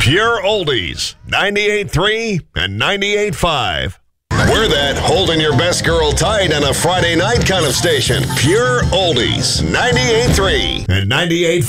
Pure Oldies, 98.3 and 98.5. We're that holding your best girl tight on a Friday night kind of station. Pure Oldies, 98.3 and 98.5.